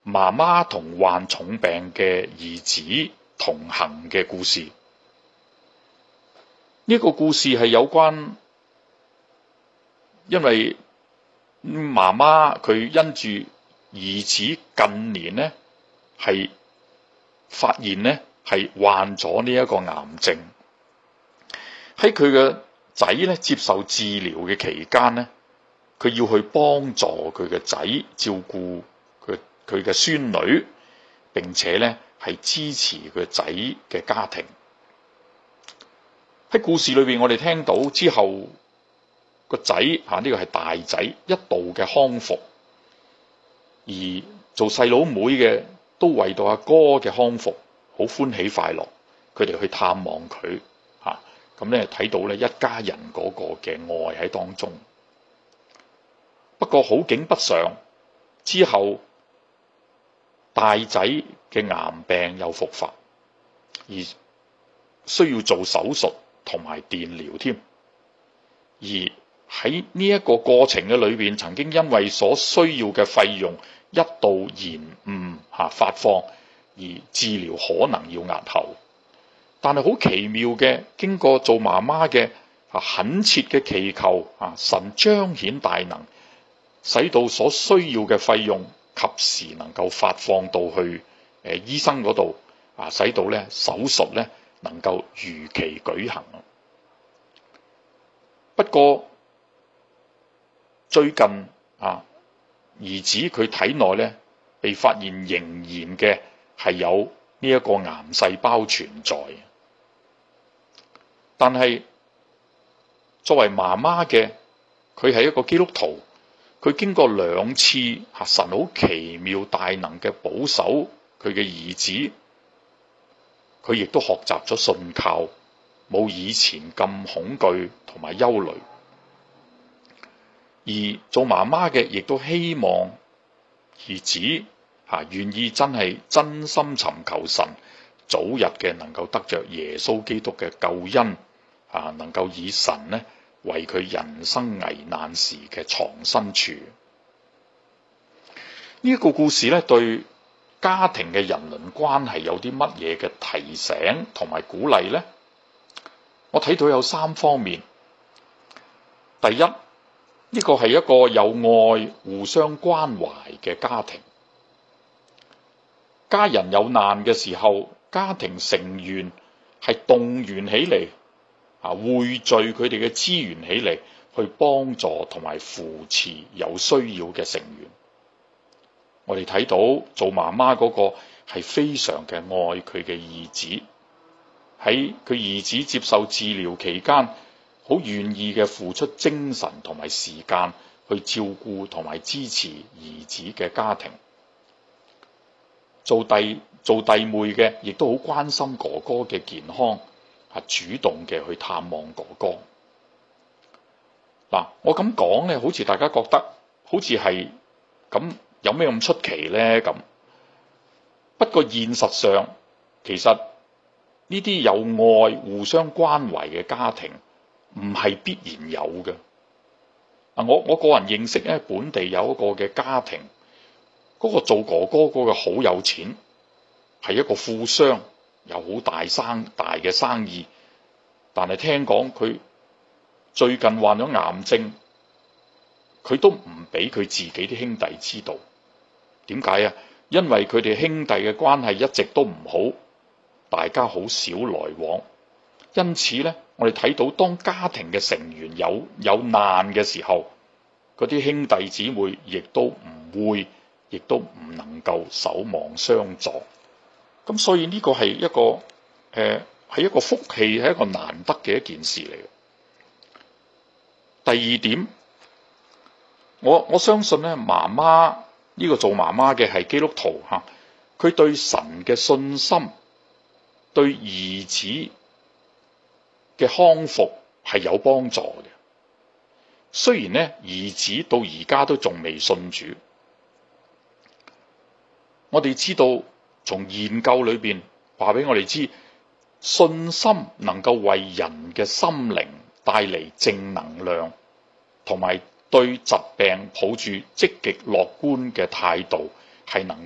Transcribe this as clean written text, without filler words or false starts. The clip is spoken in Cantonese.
媽媽同患重病嘅兒子同行嘅故事。呢個故事係有關，因為媽媽佢因住兒子近年呢係發現呢係患咗呢一個癌症，喺佢嘅仔呢接受治療嘅期間呢，佢要去幫助佢嘅仔照顧佢嘅孫女，並且呢係支持佢仔嘅家庭。喺故事裏邊，我哋聽到之後個仔呢個係大仔一度嘅康復，而做細佬妹嘅都為到阿哥嘅康復好歡喜快樂，佢哋去探望佢咁咧睇到咧一家人嗰個嘅愛喺當中。不過好景不常，之後大仔嘅癌病又復發，而需要做手術同埋電療添。而喺呢一個過程嘅裏邊，曾經因為所需要嘅費用一度延誤發放，而治療可能要押後。但係好奇妙嘅，經過做媽媽嘅懇切嘅祈求，神彰顯大能，使到所需要嘅費用及時能夠發放到去醫生嗰度，使到咧手術咧能夠如期舉行。不過最近兒子佢體內咧被發現仍然嘅係有呢一個癌細胞存在，但係作為媽媽嘅佢係一個基督徒，佢經過2次神好奇妙大能嘅保守佢嘅兒子，佢亦都學習咗信靠，冇以前咁恐懼同埋憂慮。而做媽媽嘅亦都希望兒子願意真心尋求神，早日嘅能夠得着耶穌基督嘅救恩，能夠以神呢為佢人生危難時嘅藏身處。呢一個故事咧，對家庭嘅人倫關係有啲乜嘢嘅提醒同埋鼓勵呢？我睇到有3方面。第一，呢個係一個有愛、互相關懷嘅家庭。家人有難嘅時候，家庭成員係動員起嚟，匯聚佢哋嘅資源起嚟，去幫助同埋扶持有需要嘅成員。我哋睇到做媽媽嗰個係非常嘅愛佢嘅兒子，喺佢兒子接受治療期間，好願意嘅付出精神同埋時間去照顧同埋支持兒子嘅家庭。做弟妹嘅亦都好關心哥哥嘅健康，主動嘅去探望哥哥。我咁講咧，好似大家覺得好似係咁，有咩咁出奇呢？咁不過現實上，其實呢啲有愛、互相關懷嘅家庭唔係必然有嘅。我個人認識咧，本地有一個嘅家庭，嗰個做哥哥嗰個好有錢，係一個富商，有好大嘅生意，但係聽講佢最近患咗癌症，佢都唔俾佢自己啲兄弟知道。點解啊？因為佢哋兄弟嘅關係一直都唔好，大家好少來往。因此咧，我哋睇到當家庭嘅成員有難嘅時候，嗰啲兄弟姊妹亦都唔能夠守望相助。咁所以呢個係一個福氣，係一個難得嘅一件事嚟嘅。第二點，我相信咧，媽媽呢個做媽媽嘅係基督徒嚇，佢對神嘅信心，對兒子嘅康復係有幫助嘅。雖然咧，兒子到而家都仲未信主，我哋知道從研究裏邊話俾我哋知，信心能夠為人嘅心靈帶嚟正能量，同埋對疾病抱住積極樂觀嘅態度，係能